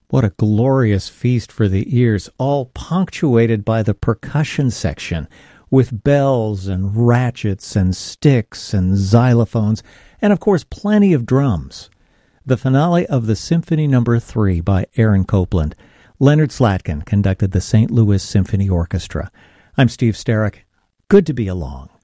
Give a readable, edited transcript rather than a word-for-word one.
What a glorious feast for the ears, all punctuated by the percussion section, with bells and ratchets and sticks and xylophones, and of course plenty of drums. The finale of the Symphony No. 3 by Aaron Copland. Leonard Slatkin conducted the St. Louis Symphony Orchestra. I'm Steve Sterrick. Good to be along.